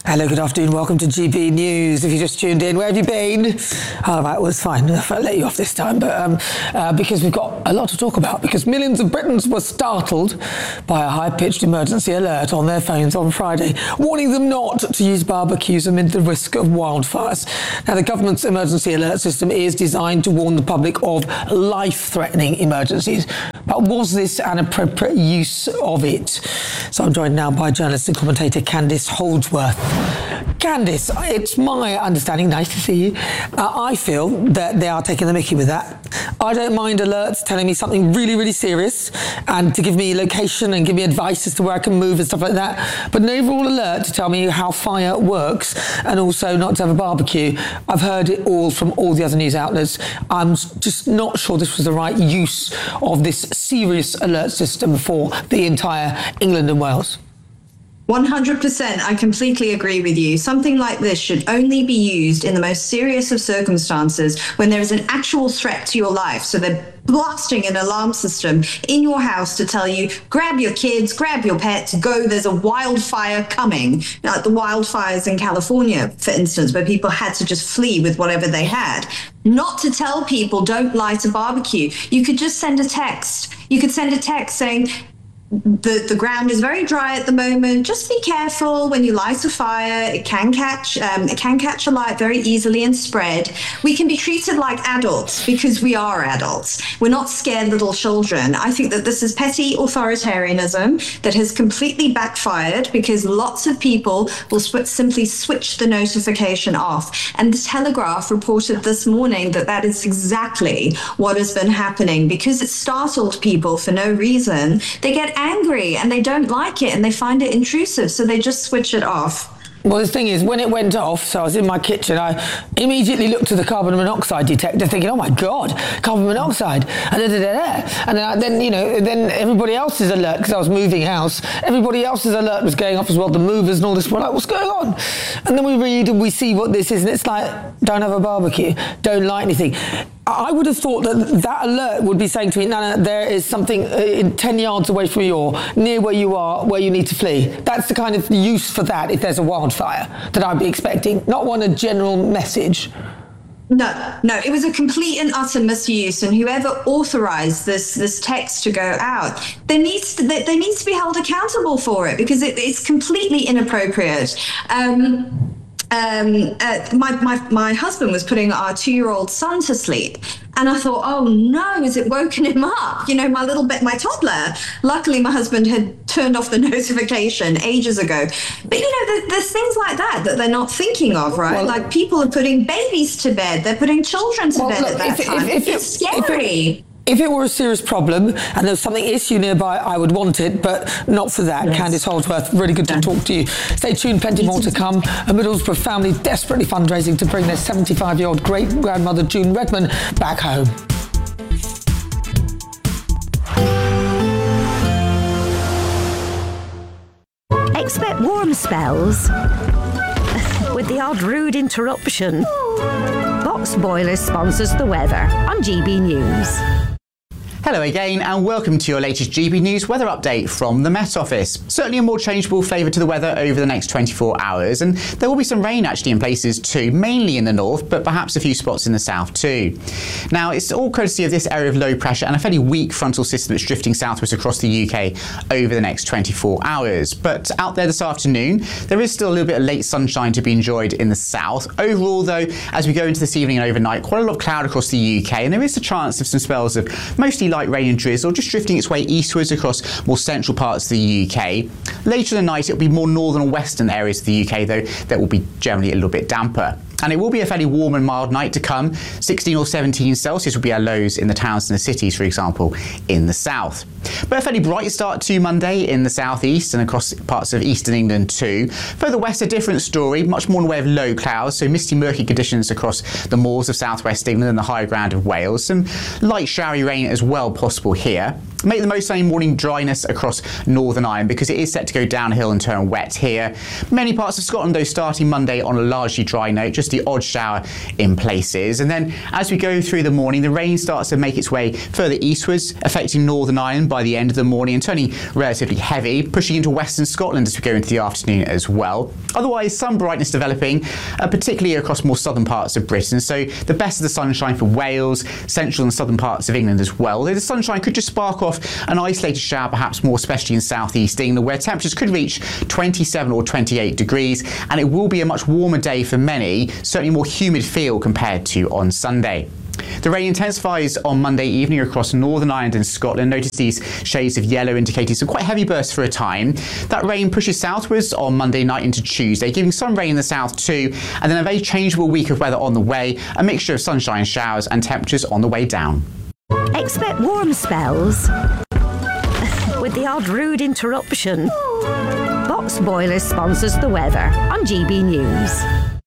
Hello, good afternoon. Welcome to G B News. If you just tuned in, where have you been? Oh, that was fine. I'll let you off this time, but um, uh, because we've got a lot to talk about, because millions of Britons were startled by a high-pitched emergency alert on their phones on Friday, warning them not to use barbecues amid the risk of wildfires. Now, the government's emergency alert system is designed to warn the public of life-threatening emergencies, but was this an appropriate use of it? So I'm joined now by journalist and commentator Candice Holdsworth. Candice, it's my understanding, nice to see you, uh, I feel that they are taking the mickey with that. I don't mind alerts telling me something really, really serious and to give me location and give me advice as to where I can move and stuff like that. But an overall alert to tell me how fire works and also not to have a barbecue, I've heard it all from all the other news outlets. I'm just not sure this was the right use of this serious alert system for the entire England and Wales. one hundred percent. I completely agree with you. Something like this should only be used in the most serious of circumstances when there is an actual threat to your life. So they're blasting an alarm system in your house to tell you, grab your kids, grab your pets, go, there's a wildfire coming. Like the wildfires in California, for instance, where people had to just flee with whatever they had. Not to tell people, don't light a barbecue. You could just send a text. You could send a text saying, The, the ground is very dry at the moment. Just be careful when you light a fire. It can catch um, it can catch alight very easily and spread. We can be treated like adults because we are adults. We're not scared little children. I think that this is petty authoritarianism that has completely backfired because lots of people will sw- simply switch the notification off. And the Telegraph reported this morning that that is exactly what has been happening. Because it startled people for no reason, they get angry and they don't like it and they find it intrusive, so they just switch it off. Well, the thing is, when it went off, so I was in my kitchen, I immediately looked to the carbon monoxide detector thinking, oh my God, carbon monoxide, and da, da, da, da. And then, I, then, you know, then everybody else's alert, because I was moving house, everybody else's alert was going off as well, the movers and all this, we're like, what's going on? And then we read and we see what this is, and it's like, don't have a barbecue, don't light anything. I would have thought that that alert would be saying to me, Nana, there is something uh, ten yards away from you or near where you are, where you need to flee. That's the kind of use for that if there's a wildfire that I'd be expecting, not one a general message. No, no, it was a complete and utter misuse, and whoever authorized this this text to go out, they needs to, they, they need to be held accountable for it because it, it's completely inappropriate. Um, Um, uh, my, my, my husband was putting our two-year-old son to sleep. And I thought, oh no, has it woken him up? You know, my little bit, my toddler. Luckily, my husband had turned off the notification ages ago. But, you know, there, there's things like that that they're not thinking of, right? Well, like people are putting babies to bed. They're putting children to well, bed look, at that if, time. If, if, it's scary. If it, If it were a serious problem and there was something issue nearby, I would want it, but not for that. Yes. Candice Holdsworth, really good to talk to you. Stay tuned, plenty more to come. A Middlesbrough family desperately fundraising to bring their seventy-five-year-old great-grandmother, June Redman, back home. Expect warm spells with the odd rude interruption. Box Boilers sponsors the weather on G B News. Hello again and welcome to your latest G B News weather update from the Met Office. Certainly a more changeable flavour to the weather over the next twenty-four hours, and there will be some rain actually in places too, mainly in the north, but perhaps a few spots in the south too. Now it's all courtesy of this area of low pressure and a fairly weak frontal system that's drifting southwest across the U K over the next twenty-four hours. But out there this afternoon, there is still a little bit of late sunshine to be enjoyed in the south. Overall though, as we go into this evening and overnight, quite a lot of cloud across the U K, and there is a chance of some spells of mostly light rain and drizzle just drifting its way eastwards across more central parts of the U K. Later in the night, it'll be more northern and western areas of the U K, though, that will be generally a little bit damper. And it will be a fairly warm and mild night to come. sixteen or seventeen Celsius will be our lows in the towns and the cities, for example, in the south. But a fairly bright start to Monday in the southeast and across parts of eastern England too. Further west, a different story, much more in the way of low clouds, so misty, murky conditions across the moors of southwest England and the high ground of Wales. Some light showery rain as well possible here. Make the most sunny morning dryness across Northern Ireland because it is set to go downhill and turn wet here. Many parts of Scotland, though, starting Monday on a largely dry note, just the odd shower in places. And then as we go through the morning, the rain starts to make its way further eastwards, affecting Northern Ireland by the end of the morning and turning relatively heavy, pushing into western Scotland as we go into the afternoon as well. Otherwise, some brightness developing, uh, particularly across more southern parts of Britain. So the best of the sunshine for Wales, central and southern parts of England as well. The sunshine could just spark off an isolated shower, perhaps more especially in southeast England, where temperatures could reach twenty-seven or twenty-eight degrees, and it will be a much warmer day for many, certainly more humid feel compared to on Sunday. The rain intensifies on Monday evening across Northern Ireland and Scotland. Notice these shades of yellow indicating some quite heavy bursts for a time. That rain pushes southwards on Monday night into Tuesday, giving some rain in the south too, and then a very changeable week of weather on the way, a mixture of sunshine showers and temperatures on the way down. Expect warm spells with the odd rude interruption. Box Boilers sponsors the weather on G B News.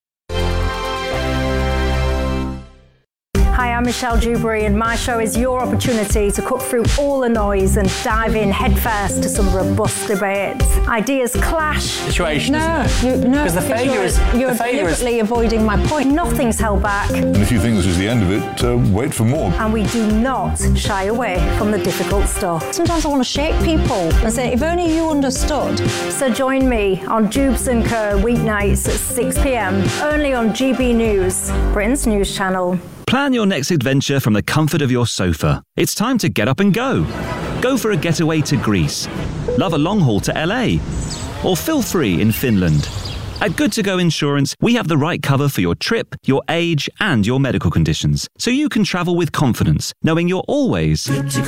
Hi, I'm Michelle Dewberry, and my show is your opportunity to cut through all the noise and dive in headfirst to some robust debates. Ideas clash. Situation. No, you, no, because the failure you're, is you're the failure deliberately is... avoiding my point. Nothing's held back. And if you think this is the end of it, uh, wait for more. And we do not shy away from the difficult stuff. Sometimes I want to shake people and say, if only you understood. So join me on Jubes and Co weeknights at six p m only on G B News, Britain's news channel. Plan your next adventure from the comfort of your sofa. It's time to get up and go. Go for a getaway to Greece. Love a long haul to L A. Or feel free in Finland. At Good To Go Insurance, we have the right cover for your trip, your age, and your medical conditions, so you can travel with confidence, knowing you're always good to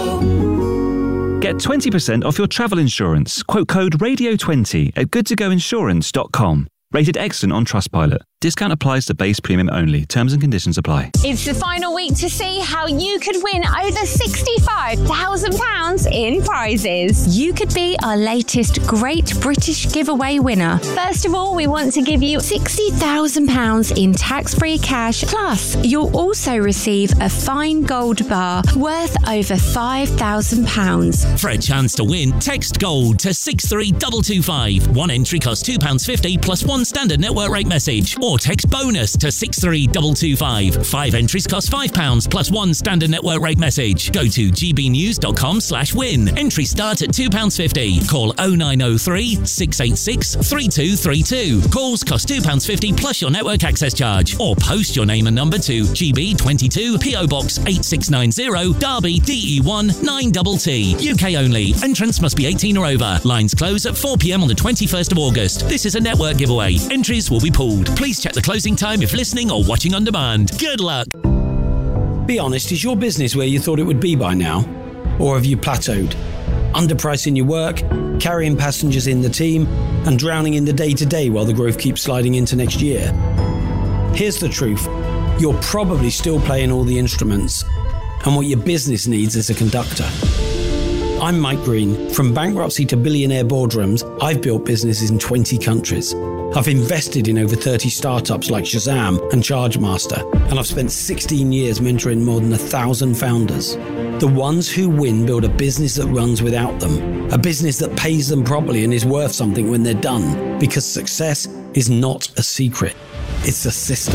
go. Get twenty percent off your travel insurance. Quote code radio twenty at good to go insurance dot com. Rated excellent on Trustpilot. Discount applies to base premium only. Terms and conditions apply. It's the final week to see how you could win over sixty-five thousand pounds in prizes. You could be our latest Great British Giveaway winner. First of all, we want to give you sixty thousand pounds in tax-free cash. Plus, you'll also receive a fine gold bar worth over five thousand pounds. For a chance to win, text GOLD to six three two two five. One entry costs two pounds fifty plus one standard network rate message. Or text BONUS to six three two two five. Five entries cost five pounds plus one standard network rate message. Go to gbnews.com slash win. Entries start at two pounds fifty. Call oh nine oh three, six eight six, three two three two. Calls cost two pounds fifty plus your network access charge. Or post your name and number to G B twenty-two, P O Box eight six nine zero, Derby, D E one nine T T. U K only. Entrance must be eighteen or over. Lines close at four p m on the twenty-first of August. This is a network giveaway. Entries will be pulled. Please check the closing time if listening or watching on demand. Good luck. Be honest, is your business where you thought it would be by now? Or have you plateaued? Underpricing your work, carrying passengers in the team, and drowning in the day-to-day while the growth keeps sliding into next year? Here's the truth. You're probably still playing all the instruments, and what your business needs is a conductor. I'm Mike Green. From bankruptcy to billionaire boardrooms, I've built businesses in twenty countries. I've invested in over thirty startups like Shazam and Chargemaster, and I've spent sixteen years mentoring more than a thousand founders. The ones who win build a business that runs without them, a business that pays them properly and is worth something when they're done, because success is not a secret, it's a system.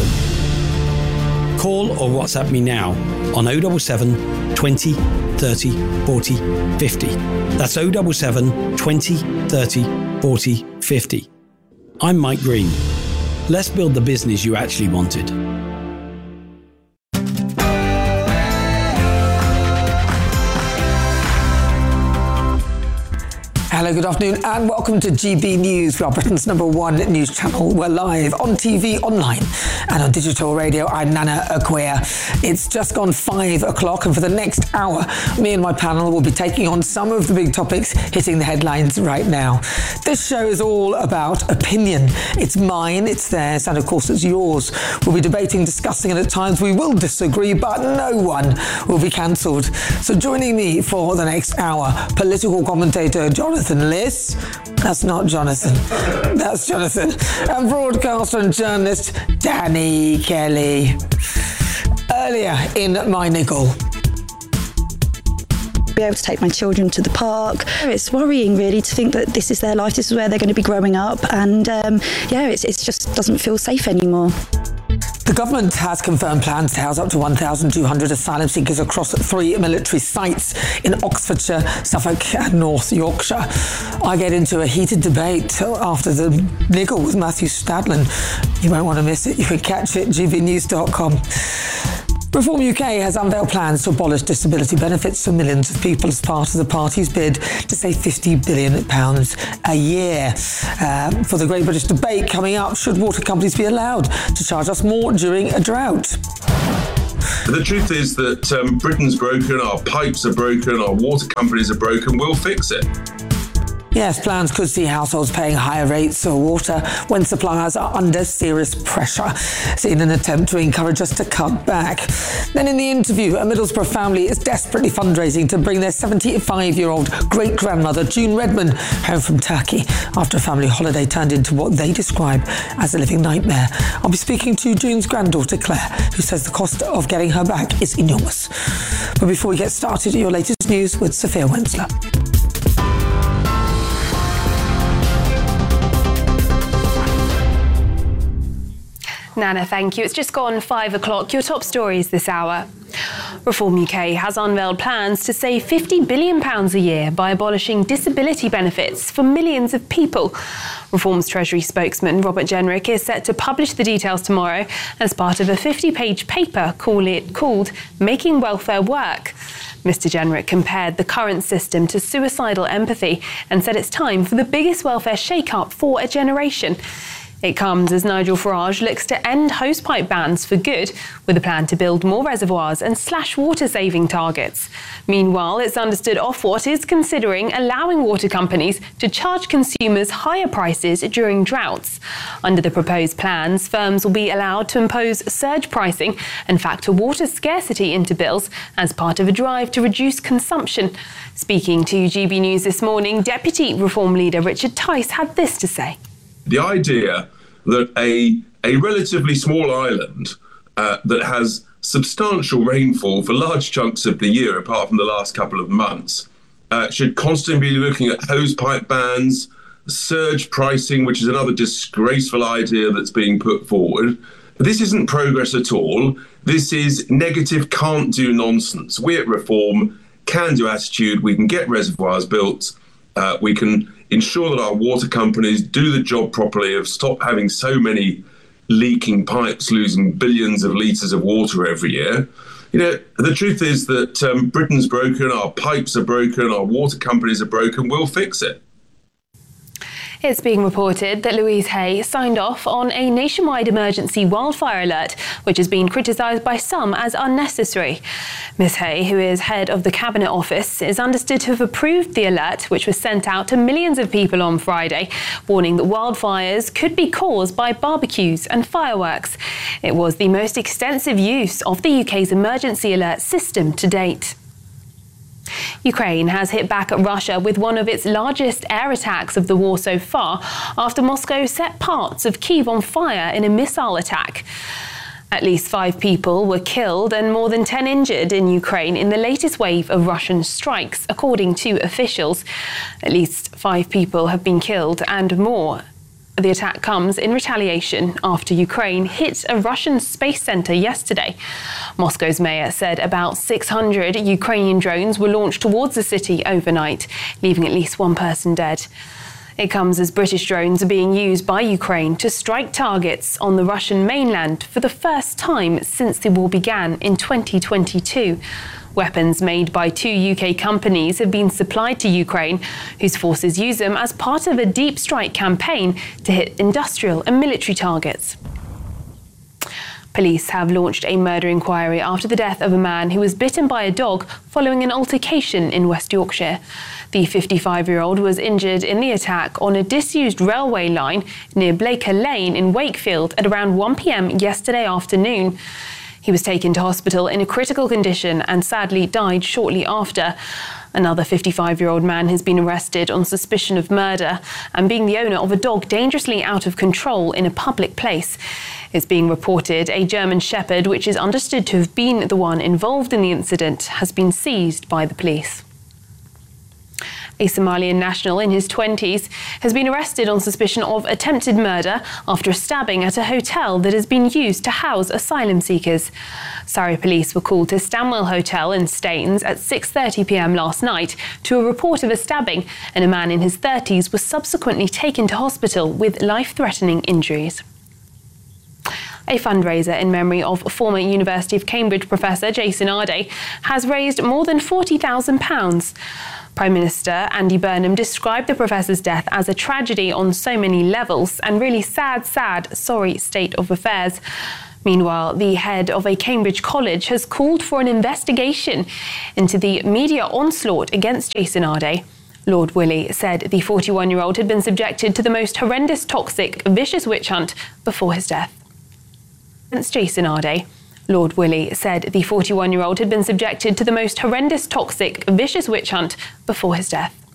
Call or WhatsApp me now on oh seven seven, twenty, thirty, forty, fifty. That's oh seven seven, twenty, thirty, forty, fifty. I'm Mike Green. Let's build the business you actually wanted. Hello, good afternoon, and welcome to G B News, our Britain's number one news channel. We're live on T V, online, and on digital radio. I'm Nana Okoya. It's just gone five o'clock, and for the next hour, me and my panel will be taking on some of the big topics hitting the headlines right now. This show is all about opinion. It's mine, it's theirs, and of course it's yours. We'll be debating, discussing, and at times we will disagree, but no one will be cancelled. So joining me for the next hour, political commentator Jonathan Liss. That's not Jonathan. That's Jonathan. And broadcaster and journalist Danny Kelly. Earlier in my niggle. be able to take my children to the park. It's worrying, really, to think that this is their life, this is where they're going to be growing up, and um, yeah, it's, it just doesn't feel safe anymore. The government has confirmed plans to house up to one thousand two hundred asylum seekers across three military sites in Oxfordshire, Suffolk and North Yorkshire. I get into a heated debate after the niggle with Matthew Stadlen. You won't want to miss it. You can catch it at g b news dot com. Reform U K has unveiled plans to abolish disability benefits for millions of people as part of the party's bid to save fifty billion pounds a year. Uh, for the Great British Debate coming up, should water companies be allowed to charge us more during a drought? The truth is that um, Britain's broken, our pipes are broken, our water companies are broken. We'll fix it. Yes, plans could see households paying higher rates for water when suppliers are under serious pressure, in an attempt to encourage us to cut back. Then in the interview, a Middlesbrough family is desperately fundraising to bring their seventy-five-year-old great-grandmother, June Redman, home from Turkey after a family holiday turned into what they describe as a living nightmare. I'll be speaking to June's granddaughter, Claire, who says the cost of getting her back is enormous. But before we get started, your latest news with Sophia Wensler. Nana, thank you. It's just gone five o'clock. Your top stories this hour. Reform U K has unveiled plans to save fifty billion pounds a year by abolishing disability benefits for millions of people. Reform's Treasury spokesman, Robert Jenrick, is set to publish the details tomorrow as part of a fifty-page paper call it, called Making Welfare Work. Mister Jenrick compared the current system to suicidal empathy and said it's time for the biggest welfare shake-up for a generation. It comes as Nigel Farage looks to end hosepipe bans for good, with a plan to build more reservoirs and slash water-saving targets. Meanwhile, it's understood Ofwat is considering allowing water companies to charge consumers higher prices during droughts. Under the proposed plans, firms will be allowed to impose surge pricing and factor water scarcity into bills as part of a drive to reduce consumption. Speaking to G B News this morning, Deputy Reform leader Richard Tice had this to say. The idea that a, a relatively small island uh, that has substantial rainfall for large chunks of the year, apart from the last couple of months, uh, should constantly be looking at hosepipe bans, surge pricing, which is another disgraceful idea that's being put forward. This isn't progress at all. This is negative can't-do nonsense. We at Reform can-do attitude. We can get reservoirs built. Uh, we can ensure that our water companies do the job properly, of stop having so many leaking pipes, losing billions of litres of water every year. You know, the truth is that um, Britain's broken, our pipes are broken, our water companies are broken. We'll fix it. It's being reported that Louise Hay signed off on a nationwide emergency wildfire alert, which has been criticised by some as unnecessary. Miss Hay, who is head of the Cabinet Office, is understood to have approved the alert, which was sent out to millions of people on Friday, warning that wildfires could be caused by barbecues and fireworks. It was the most extensive use of the U K's emergency alert system to date. Ukraine has hit back at Russia with one of its largest air attacks of the war so far, after Moscow set parts of Kyiv on fire in a missile attack. At least five people were killed and more than ten injured in Ukraine in the latest wave of Russian strikes, according to officials. At least five people have been killed and more. The attack comes in retaliation after Ukraine hit a Russian space center yesterday. Moscow's mayor said about six hundred Ukrainian drones were launched towards the city overnight, leaving at least one person dead. It comes as British drones are being used by Ukraine to strike targets on the Russian mainland for the first time since the war began in twenty twenty-two. Weapons made by two U K companies have been supplied to Ukraine, whose forces use them as part of a deep strike campaign to hit industrial and military targets. Police have launched a murder inquiry after the death of a man who was bitten by a dog following an altercation in West Yorkshire. The fifty-five-year-old was injured in the attack on a disused railway line near Blaker Lane in Wakefield at around one p.m. yesterday afternoon. He was taken to hospital in a critical condition and sadly died shortly after. Another fifty-five-year-old man has been arrested on suspicion of murder and being the owner of a dog dangerously out of control in a public place. It's being reported a German Shepherd, which is understood to have been the one involved in the incident, has been seized by the police. A Somalian national in his twenties has been arrested on suspicion of attempted murder after a stabbing at a hotel that has been used to house asylum seekers. Surrey police were called to Stanwell Hotel in Staines at six thirty p m last night to a report of a stabbing, and a man in his thirties was subsequently taken to hospital with life-threatening injuries. A fundraiser in memory of former University of Cambridge professor Jason Ardey has raised more than forty thousand pounds. Prime Minister Andy Burnham described the professor's death as a tragedy on so many levels and really sad, sad, sorry state of affairs. Meanwhile, the head of a Cambridge college has called for an investigation into the media onslaught against Jason Ardey. Lord Willey said the forty-one-year-old had been subjected to the most horrendous, toxic, vicious witch hunt before his death. Against Jason Ardey, Lord Willey said the forty-one-year-old had been subjected to the most horrendous, toxic, vicious witch hunt before his death.